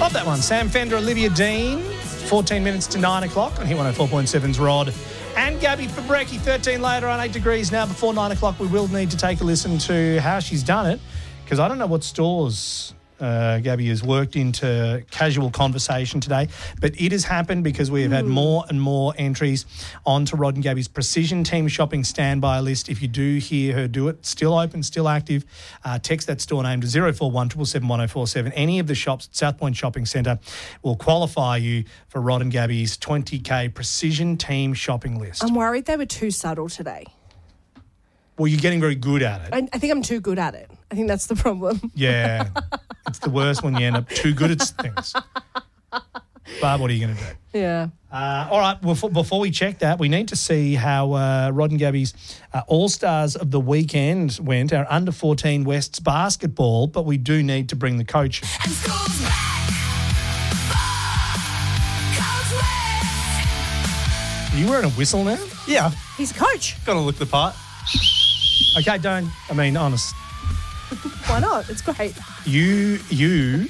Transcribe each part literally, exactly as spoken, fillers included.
Love that one. Sam Fender, Olivia Dean. fourteen minutes to nine o'clock on Hit one oh four point seven's Rod and Gabby Fabrecki. thirteen later on eight degrees now. Before nine o'clock, we will need to take a listen to how she's done it, because I don't know what stores uh, Gabby has worked into casual conversation today, but it has happened because we have had more and more entries onto Rod and Gabby's Precision Team Shopping Standby list. If you do hear her do it, still open, still active, uh, text that store name to zero four one seven seven one oh four seven. Any of the shops at South Point Shopping Centre will qualify you for Rod and Gabby's twenty K Precision Team Shopping list. I'm worried they were too subtle today. Well, you're getting very good at it. I, I think I'm too good at it. I think that's the problem. Yeah. It's the worst when you end up too good at things. But what are you going to do? Yeah. Uh, all right, before, before we check that, we need to see how uh, Rod and Gabby's uh, All-Stars of the weekend went, our under fourteen Wests basketball, but we do need to bring the coach. Are you wearing a whistle now? Yeah. He's a coach. Got to look the part. Okay, don't, I mean, honest. Why not? It's great. You, you,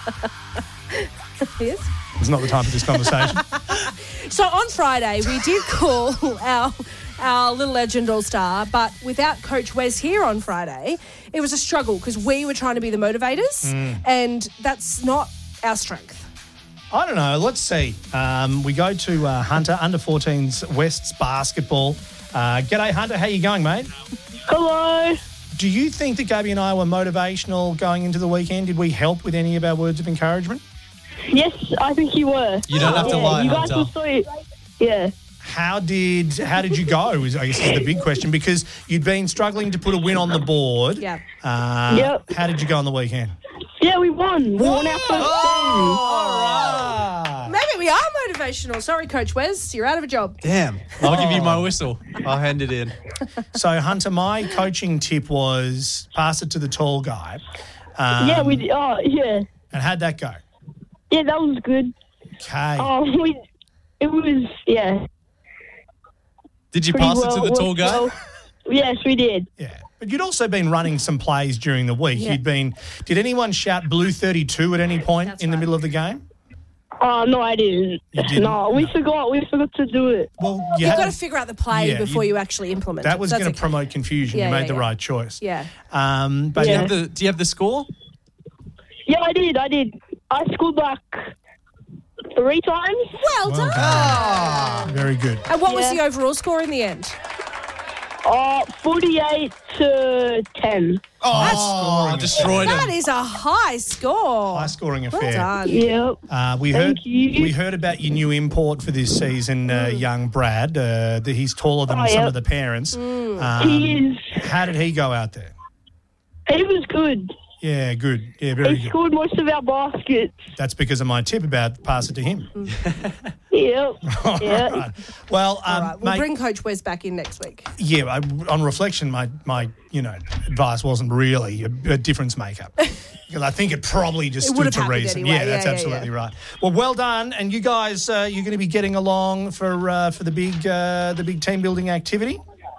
Yes. it's not the time for this conversation. So on Friday, we did call our our little legend all-star, but without Coach Wes here on Friday, it was a struggle because we were trying to be the motivators, Mm. and that's not our strength. I don't know. Let's see. Um, we go to uh, Hunter, under fourteens Wests basketball. Uh, g'day, Hunter. How you going, mate? Hello. Do you think that Gabby and I were motivational going into the weekend? Did we help with any of our words of encouragement? Yes, I think you were. You don't have to yeah, lie, you guys Hunter. were sweet. Yeah. How did how did you go? Is I guess is the big question, because you'd been struggling to put a win on the board. Yeah. Uh, Yep. How did you go on the weekend? Yeah, we won. We won our first game. All right. Maybe we are motivational. Sorry, Coach Wes, you're out of a job. Damn. I'll give you my whistle. I'll hand it in. So, Hunter, my coaching tip was pass it to the tall guy. Um, Yeah, we. Oh, yeah. And how'd that go? Yeah, that was good. Okay. Oh, we. It was yeah. Did you Pretty pass well, it to the tall guy? well- yes, we did. Yeah. But you'd also been running some plays during the week. Yeah. You'd been. Did anyone shout Blue thirty-two at any point That's in the right. middle of the game? Oh no, I didn't. You didn't? No, we No. forgot. We forgot to do it. Well, you You've had got to figure out the play Yeah, before you- you, actually implement that it. was So going that's to okay. promote confusion. Yeah, you made yeah, the yeah. right choice. Yeah. Um, but Do you Yeah. have the Do you have the score? Yeah, I did. I did. I scored like three times. Well, Well done. done. Ah. Very good. And what was Yeah. the overall score in the end? Uh, forty-eight to ten. Oh, destroyed That him. is a high score. High scoring Well affair. done. Yep. Uh, we Thank heard you. we heard about your new import for this season, uh, young Brad. Uh, that he's taller than Oh, some yep. of the parents. Um, He is. how did he go out there? He was good. Yeah, good. Yeah, very He good. scored most of our baskets. That's because of my tip about pass it to him. Yep. All Yeah. right. Well, All um, right, we'll mate, bring Coach Wes back in next week. yeah. I, on reflection, my my you know advice wasn't really a, a difference maker, because I think it probably just It would stood have to happened reason. anyway. Yeah, that's Yeah, yeah, absolutely yeah. right. Well, well done, and you guys, uh, you're going to be getting along for uh, for the big uh, the big team building activity.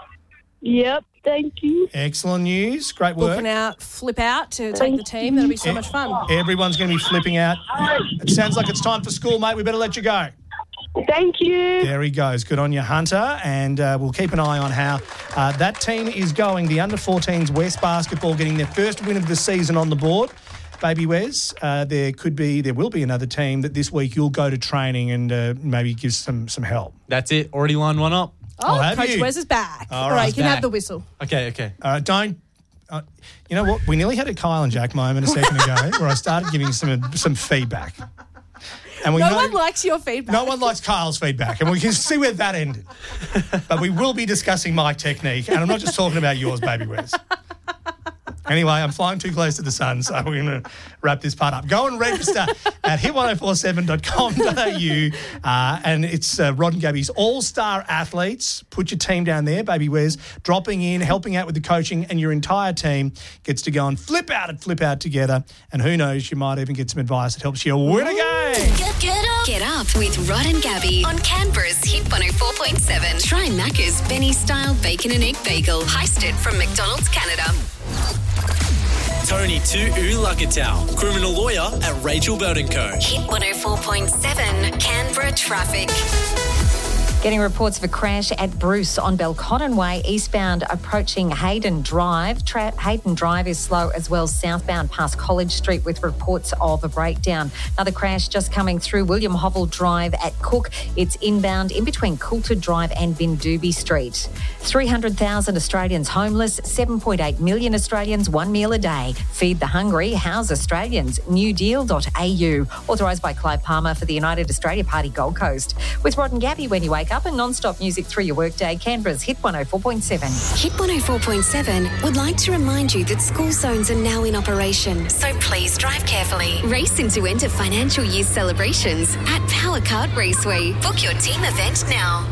Yep. Thank you. Excellent news. Great work. Booking out, flip out to take the team. That'll be so much fun. Everyone's going to be flipping out. It sounds like it's time for school, mate. We better let you go. Thank you. There he goes. Good on you, Hunter. And uh, we'll keep an eye on how uh, that team is going. The under fourteens West basketball getting their first win of the season on the board. Baby Wes, uh, there could be, there will be another team that this week you'll go to training and uh, maybe give some some help. That's it. Already lined one up. Oh, Oh, have Coach you? Wes is back. All All right, right, you he's can back. have the whistle. Okay, okay. Uh, don't. Uh, you know what? We nearly had a Kyle and Jack moment a second ago where I started giving some some feedback. And we No know, one likes your feedback. No one likes Kyle's feedback, and we can see where that ended. But we will be discussing my technique, and I'm not just talking about yours, Baby Wes. Anyway, I'm flying too close to the sun, so we're going to wrap this part up. Go and register at hit ten forty-seven dot com dot a u, uh, and it's uh, Rod and Gabby's All-Star Athletes. Put your team down there, Baby Wes, dropping in, helping out with the coaching, and your entire team gets to go and flip out and flip out together. And who knows, you might even get some advice that helps you win a game. Get, get up. Get up with Rod and Gabby on Canberra's Hit one oh four point seven. Try Macca's Benny Style Bacon and Egg Bagel. Heisted from McDonald's, Canada. Tony to Ulagatal, criminal lawyer at Rachel Bird and Co. Hit one oh four point seven Canberra traffic. Getting reports of a crash at Bruce on Belconnen Way, eastbound approaching Hayden Drive. Tra- Hayden Drive is slow as well, southbound past College Street with reports of a breakdown. Another crash just coming through William Hovell Drive at Cook. It's inbound in between Coulter Drive and Bindooby Street. three hundred thousand Australians homeless, seven point eight million Australians one meal a day. Feed the hungry, house Australians. new deal dot a u. Authorised by Clive Palmer for the United Australia Party Gold Coast. With Rod and Gabby when you wake up and non-stop music through your workday. Canberra's Hit one oh four point seven. Hit one oh four point seven would like to remind you that school zones are now in operation, so please drive carefully. Race into enter financial year celebrations at Power Kart Raceway. Book your team event now.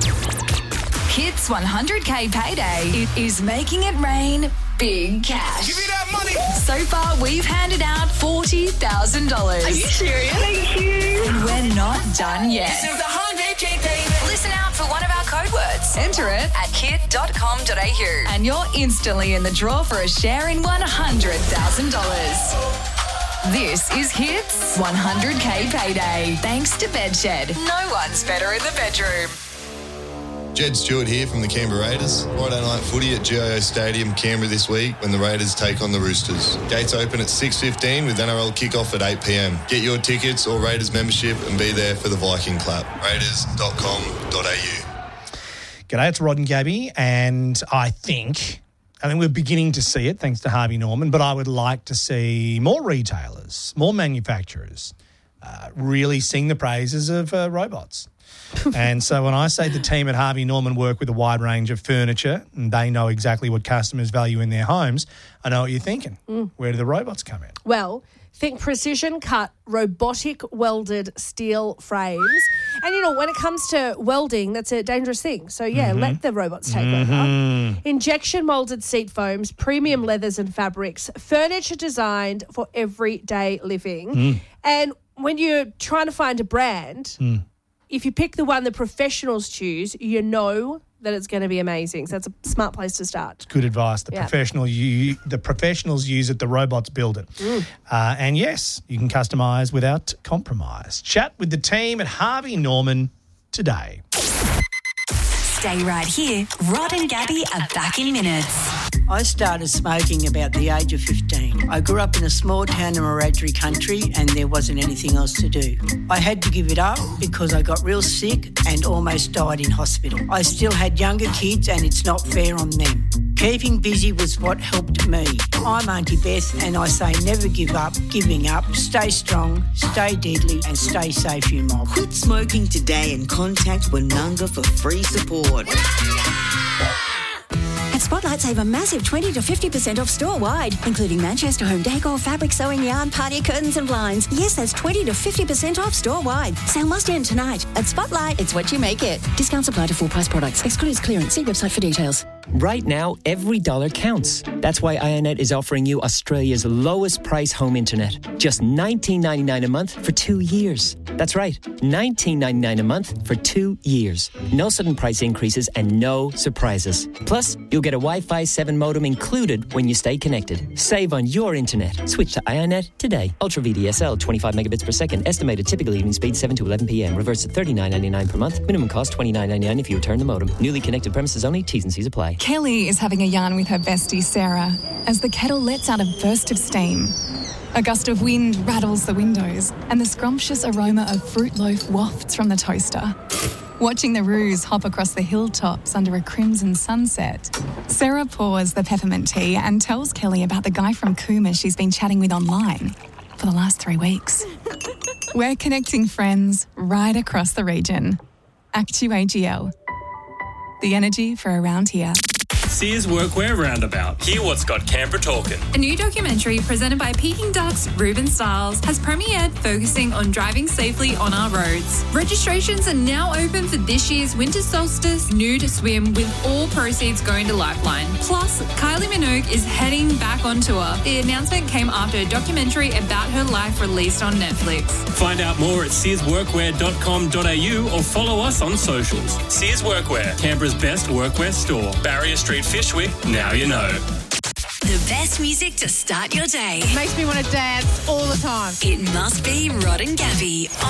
Hits one hundred K payday. It is making it rain big cash. Give me that money. So far, we've handed out forty thousand dollars. Are you serious? Thank you. And we're not done yet. This is the one hundred K payday. Listen out for one of our code words. Enter it at hit dot com dot a u. And you're instantly in the draw for a share in one hundred thousand dollars. This is Hits one hundred K payday. Thanks to Bedshed. No one's better in the bedroom. Jed Stewart here from the Canberra Raiders. Friday night footy at G I O Stadium, Canberra this week when the Raiders take on the Roosters. Gates open at six fifteen with N R L kick-off at eight p.m. Get your tickets or Raiders membership and be there for the Viking clap. raiders dot com dot a u. G'day, it's Rod and Gabby, and I think, I think we're beginning to see it thanks to Harvey Norman, but I would like to see more retailers, more manufacturers uh, really sing the praises of uh, robots. And so when I say the team at Harvey Norman work with a wide range of furniture and they know exactly what customers value in their homes, I know what you're thinking. Mm. Where do the robots come in? Well, think precision cut, robotic welded steel frames. And, you know, when it comes to welding, that's a dangerous thing. So, yeah, mm-hmm. let the robots take mm-hmm. over. Injection moulded seat foams, premium leathers and fabrics, furniture designed for everyday living. Mm. And when you're trying to find a brand, mm. if you pick the one the professionals choose, you know that it's going to be amazing. So that's a smart place to start. Good advice. The yeah. professional you, the professionals use it, the robots build it. Mm. Uh, and yes, you can customise without compromise. Chat with the team at Harvey Norman today. Stay right here. Rod and Gabby are back in minutes. I started smoking about the age of fifteen. I grew up in a small town in Wiradjuri country and there wasn't anything else to do. I had to give it up because I got real sick and almost died in hospital. I still had younger kids and it's not fair on them. Keeping busy was what helped me. I'm Auntie Beth and I say never give up, giving up, stay strong, stay deadly and stay safe, you mob. Quit smoking today and contact Wananga for free support. At Spotlight, save a massive twenty to fifty percent off store-wide, including Manchester home decor, fabric, sewing yarn, party curtains and blinds. Yes, that's twenty to fifty percent off store-wide. Sale must end tonight. At Spotlight, it's what you make it. Discounts apply to full-price products. Excludes clearance. See website for details. Right now, every dollar counts. That's why Ionet is offering you Australia's lowest price home internet. Just nineteen ninety-nine a month for two years. That's right, nineteen ninety-nine a month for two years. No sudden price increases and no surprises. Plus, you'll get a Wi-Fi seven modem included when you stay connected. Save on your internet. Switch to Ionet today. Ultra V D S L, twenty-five megabits per second. Estimated typical evening speed seven to eleven p.m. Reverse at thirty-nine ninety-nine per month. Minimum cost twenty-nine ninety-nine if you return the modem. Newly connected premises only. T's and C's apply. Kelly is having a yarn with her bestie Sarah as the kettle lets out a burst of steam. A gust of wind rattles the windows and the scrumptious aroma of fruit loaf wafts from the toaster. Watching the roos hop across the hilltops under a crimson sunset, Sarah pours the peppermint tea and tells Kelly about the guy from Cooma she's been chatting with online for the last three weeks. We're connecting friends right across the region. Actu A G L. The energy for around here. Sears Workwear Roundabout. Hear what's got Canberra talking. A new documentary presented by Peking Duck's Ruben Stiles has premiered, focusing on driving safely on our roads. Registrations are now open for this year's Winter Solstice Nude Swim, with all proceeds going to Lifeline. Plus, Kylie Minogue is heading back on tour. The announcement came after a documentary about her life released on Netflix. Find out more at sears workwear dot com dot a u or follow us on socials. Sears Workwear, Canberra's best workwear store. Barrier Street, Fishwick, now you know. The The best music to start your day. Makes me want to dance all the time. It must be Rod and Gabby on